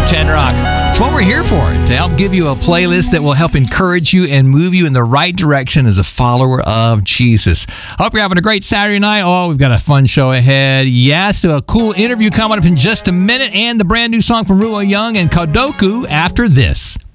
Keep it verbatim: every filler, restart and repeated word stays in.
ten Rock. It's what we're here for, to help give you a playlist that will help encourage you and move you in the right direction as a follower of Jesus. Hope you're having a great Saturday night. Oh, we've got a fun show ahead. Yes, a cool interview coming up in just a minute, and the brand new song from Ruo Young and Kodoku after this.